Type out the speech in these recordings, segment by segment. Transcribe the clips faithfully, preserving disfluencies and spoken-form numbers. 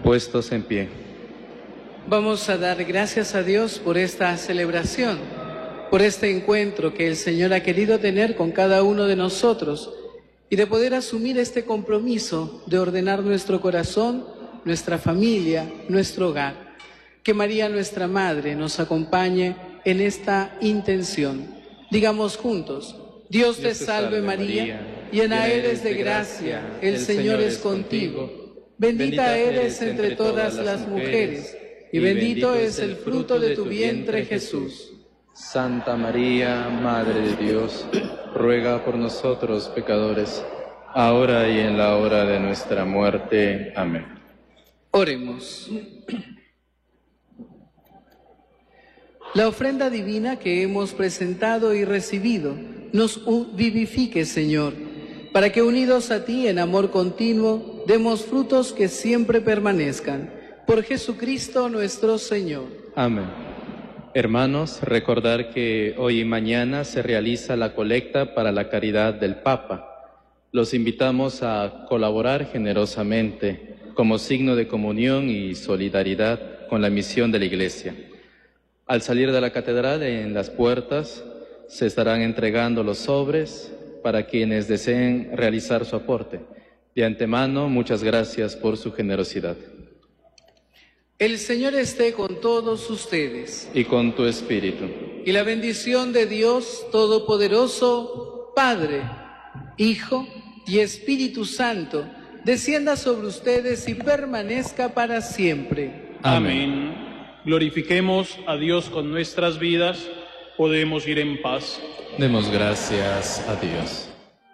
Puestos en pie. Vamos a dar gracias a Dios por esta celebración, por este encuentro que el Señor ha querido tener con cada uno de nosotros y de poder asumir este compromiso de ordenar nuestro corazón, nuestra familia, nuestro hogar. Que María, nuestra Madre, nos acompañe en esta intención. Digamos juntos: Dios te salve María, llena eres de gracia, el Señor es contigo. Bendita eres entre todas las mujeres, y bendito es el fruto de tu vientre, Jesús. Santa María, Madre de Dios, ruega por nosotros pecadores, ahora y en la hora de nuestra muerte. Amén. Oremos. La ofrenda divina que hemos presentado y recibido nos vivifique, Señor, para que unidos a ti en amor continuo demos frutos que siempre permanezcan. Por Jesucristo nuestro Señor. Amén. Hermanos, recordar que hoy y mañana se realiza la colecta para la caridad del Papa. Los invitamos a colaborar generosamente como signo de comunión y solidaridad con la misión de la Iglesia. Al salir de la catedral, en las puertas se estarán entregando los sobres para quienes deseen realizar su aporte. De antemano, muchas gracias por su generosidad. El Señor esté con todos ustedes. Y con tu espíritu. Y la bendición de Dios Todopoderoso, Padre, Hijo y Espíritu Santo, descienda sobre ustedes y permanezca para siempre. Amén. Glorifiquemos a Dios con nuestras vidas. Podemos ir en paz. Demos gracias a Dios.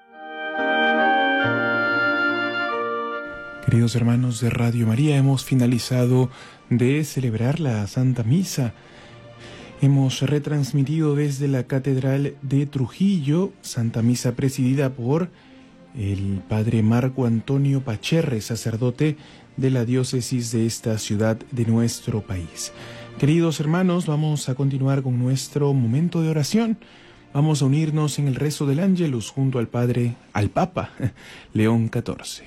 Queridos hermanos de Radio María, hemos finalizado de celebrar la Santa Misa. Hemos retransmitido desde la Catedral de Trujillo, Santa Misa presidida por el Padre Marco Antonio Pacherre, sacerdote de la diócesis de esta ciudad de nuestro país. Queridos hermanos, vamos a continuar con nuestro momento de oración. Vamos a unirnos en el rezo del Ángelus junto al Padre, al Papa León catorce.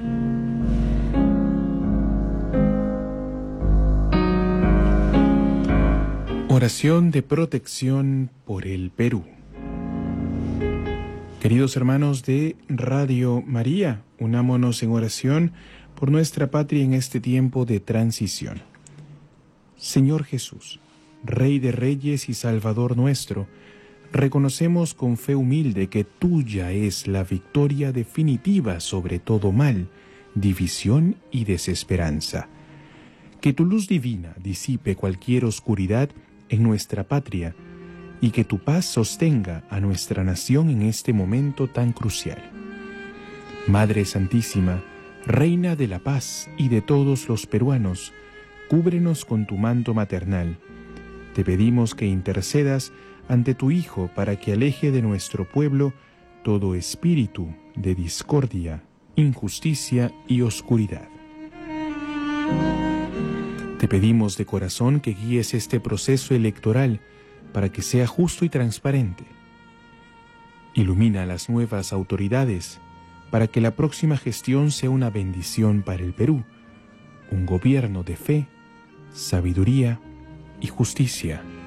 Oración de protección por el Perú. Queridos hermanos de Radio María, unámonos en oración por nuestra patria en este tiempo de transición. Señor Jesús, Rey de Reyes y Salvador nuestro, reconocemos con fe humilde que tuya es la victoria definitiva sobre todo mal, división y desesperanza. Que tu luz divina disipe cualquier oscuridad en nuestra patria y que tu paz sostenga a nuestra nación en este momento tan crucial. Madre Santísima, Reina de la paz y de todos los peruanos, cúbrenos con tu manto maternal. Te pedimos que intercedas ante tu Hijo para que aleje de nuestro pueblo todo espíritu de discordia, injusticia y oscuridad. Te pedimos de corazón que guíes este proceso electoral para que sea justo y transparente. Ilumina a las nuevas autoridades para que la próxima gestión sea una bendición para el Perú, un gobierno de fe, sabiduría y justicia.